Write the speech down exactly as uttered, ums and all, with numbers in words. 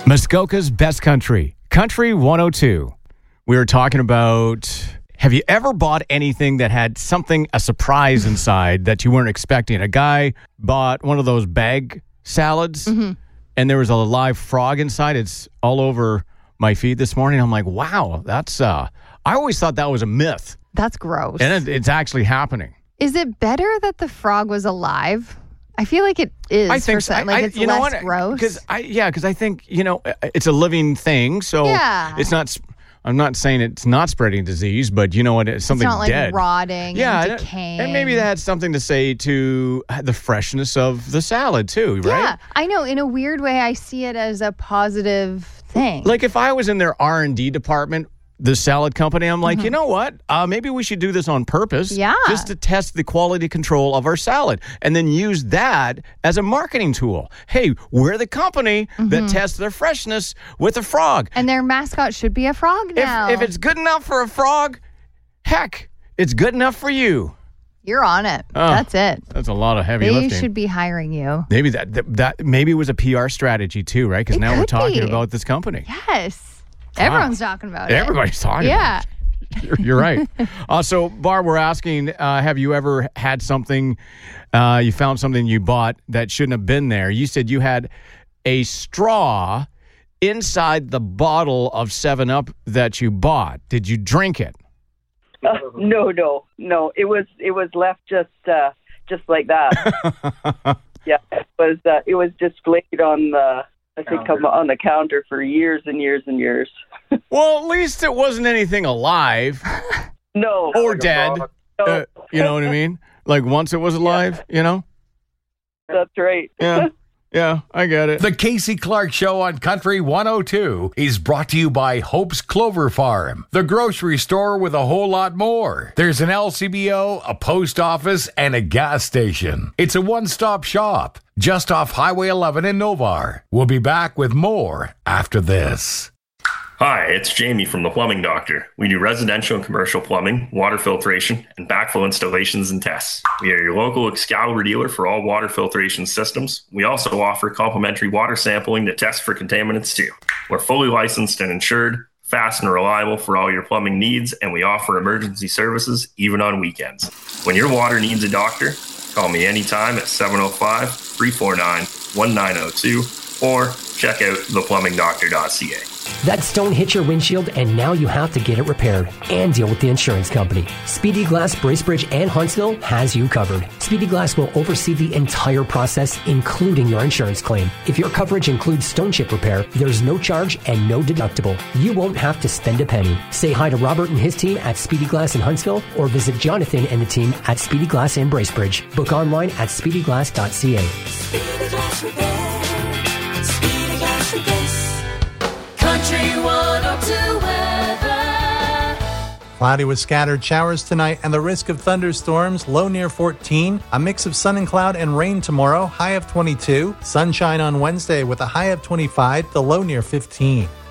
Muskoka's Best Country, Country one oh two. We were talking about, have you ever bought anything that had something, a surprise inside that you weren't expecting? A guy bought one of those bag salads, mm-hmm. and there was a live frog inside. It's all over my feed this morning. I'm like, wow, that's, uh, I always thought that was a myth. That's gross. And it, it's actually happening. Is it better that the frog was alive? I feel like it is. I think for so. some, like I, it's you less know what? gross. Because I, yeah, because I think, you know, it's a living thing, so yeah. it's not. I'm not saying it's not spreading disease, but you know what? It's something it's not like dead, rotting, yeah, and decaying, and maybe that had something to say to the freshness of the salad too, right? Yeah, I know. In a weird way, I see it as a positive thing. Like if I was in their R and D department, the salad company, I'm like, mm-hmm. you know what? Uh, maybe we should do this on purpose. Yeah. Just to test the quality control of our salad and then use that as a marketing tool. Hey, we're the company mm-hmm. that tests their freshness with a frog. And their mascot should be a frog now. If, if it's good enough for a frog, heck, it's good enough for you. You're on it. Oh, that's it. That's a lot of heavy they lifting. They should be hiring you. Maybe that, that, that maybe it was a P R strategy too, right? Because now we're talking be. about this company. Yes. Everyone's wow. talking about it. Everybody's talking yeah. about it. You're, you're right. uh, so, Barb, we're asking, uh, have you ever had something, uh, you found something you bought that shouldn't have been there? You said you had a straw inside the bottle of seven up that you bought. Did you drink it? Uh, no, no, no. It was it was left just uh, just like that. yeah, it was uh, it was displayed on the. I think I'm on the counter for years and years and years. Well, at least it wasn't anything alive. No. Or dead. No. Uh, you know what I mean? Like once it was alive, yeah. you know? That's right. Yeah. Yeah, I get it. The Casey Clark Show on Country one oh two is brought to you by Hope's Clover Farm, the grocery store with a whole lot more. There's an L C B O, a post office, and a gas station. It's a one-stop shop just off Highway eleven in Novar. We'll be back with more after this. Hi, it's Jamie from The Plumbing Doctor. We do residential and commercial plumbing, water filtration, and backflow installations and tests. We are your local Excalibur dealer for all water filtration systems. We also offer complimentary water sampling to test for contaminants too. We're fully licensed and insured, fast and reliable for all your plumbing needs, and we offer emergency services even on weekends. When your water needs a doctor, call me anytime at seven oh five, three four nine, one nine oh two or check out the plumbing doctor dot c a. That stone hit your windshield and now you have to get it repaired and deal with the insurance company. Speedy Glass, Bracebridge, and Huntsville has you covered. Speedy Glass will oversee the entire process, including your insurance claim. If your coverage includes stone chip repair, there's no charge and no deductible. You won't have to spend a penny. Say hi to Robert and his team at Speedy Glass in Huntsville or visit Jonathan and the team at Speedy Glass in Bracebridge. Book online at speedy glass dot c a. Speedy Glass Repair. Speedy Glass Repair. Country one oh two weather. Cloudy with scattered showers tonight and the risk of thunderstorms, low near fourteen. A mix of sun and cloud and rain tomorrow, high of twenty-two. Sunshine on Wednesday with a high of twenty-five, the low near fifteen.